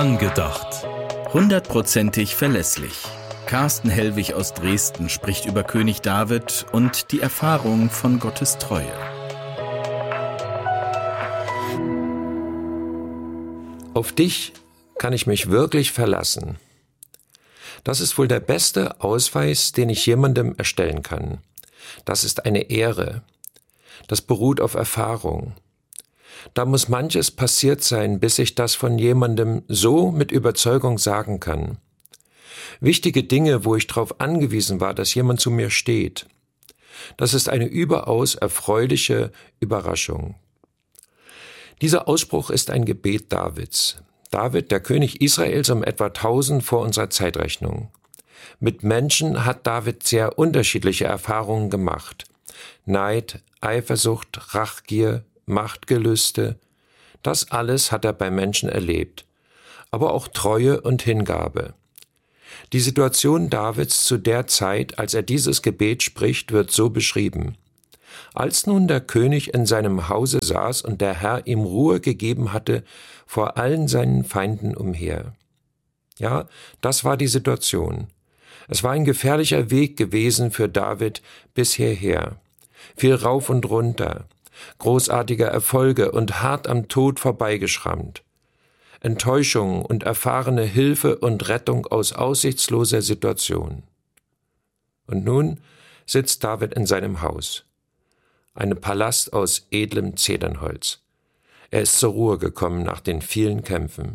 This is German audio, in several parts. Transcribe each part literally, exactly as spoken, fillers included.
Angedacht. Hundertprozentig verlässlich. Carsten Hellwig aus Dresden spricht über König David und die Erfahrung von Gottes Treue. Auf dich kann ich mich wirklich verlassen. Das ist wohl der beste Ausweis, den ich jemandem erstellen kann. Das ist eine Ehre. Das beruht auf Erfahrung. Da muss manches passiert sein, bis ich das von jemandem so mit Überzeugung sagen kann. Wichtige Dinge, wo ich darauf angewiesen war, dass jemand zu mir steht. Das ist eine überaus erfreuliche Überraschung. Dieser Ausspruch ist ein Gebet Davids. David, der König Israels um etwa tausend vor unserer Zeitrechnung. Mit Menschen hat David sehr unterschiedliche Erfahrungen gemacht. Neid, Eifersucht, Rachgier, Machtgelüste, das alles hat er bei Menschen erlebt, aber auch Treue und Hingabe. Die Situation Davids zu der Zeit, als er dieses Gebet spricht, wird so beschrieben. Als nun der König in seinem Hause saß und der Herr ihm Ruhe gegeben hatte vor allen seinen Feinden umher. Ja, das war die Situation. Es war ein gefährlicher Weg gewesen für David bis hierher. Viel rauf und runter, großartige Erfolge und hart am Tod vorbeigeschrammt. Enttäuschung und erfahrene Hilfe und Rettung aus aussichtsloser Situation. Und nun sitzt David in seinem Haus. Ein Palast aus edlem Zedernholz. Er ist zur Ruhe gekommen nach den vielen Kämpfen.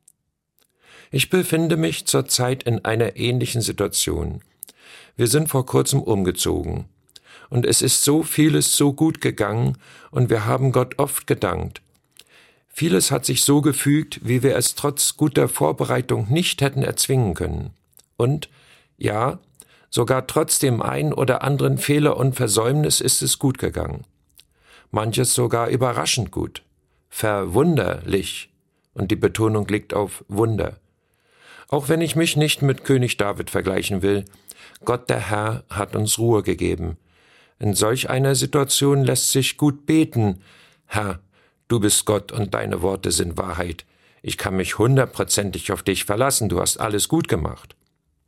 Ich befinde mich zurzeit in einer ähnlichen Situation. Wir sind vor kurzem umgezogen. Und es ist so vieles so gut gegangen und wir haben Gott oft gedankt. Vieles hat sich so gefügt, wie wir es trotz guter Vorbereitung nicht hätten erzwingen können. Und, ja, sogar trotz dem ein oder anderen Fehler und Versäumnis ist es gut gegangen. Manches sogar überraschend gut, verwunderlich, und die Betonung liegt auf Wunder. Auch wenn ich mich nicht mit König David vergleichen will, Gott der Herr hat uns Ruhe gegeben. In solch einer Situation lässt sich gut beten. Herr, du bist Gott und deine Worte sind Wahrheit. Ich kann mich hundertprozentig auf dich verlassen, du hast alles gut gemacht.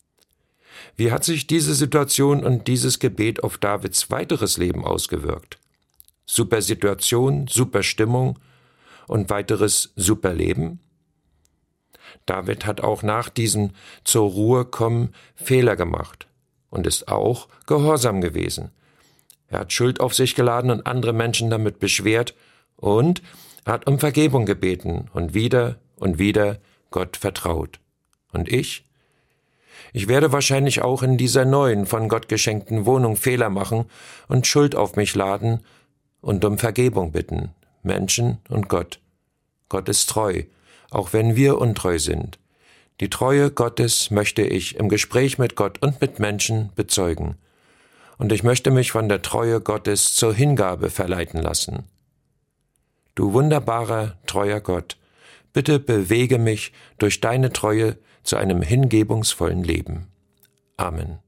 Wie hat sich diese Situation und dieses Gebet auf Davids weiteres Leben ausgewirkt? Super Situation, super Stimmung und weiteres super Leben? David hat auch nach diesem zur Ruhe kommen Fehler gemacht und ist auch gehorsam gewesen. Er hat Schuld auf sich geladen und andere Menschen damit beschwert und er hat um Vergebung gebeten und wieder und wieder Gott vertraut. Und ich? Ich werde wahrscheinlich auch in dieser neuen, von Gott geschenkten Wohnung Fehler machen und Schuld auf mich laden und um Vergebung bitten. Menschen und Gott. Gott ist treu, auch wenn wir untreu sind. Die Treue Gottes möchte ich im Gespräch mit Gott und mit Menschen bezeugen. Und ich möchte mich von der Treue Gottes zur Hingabe verleiten lassen. Du wunderbarer, treuer Gott, bitte bewege mich durch deine Treue zu einem hingebungsvollen Leben. Amen.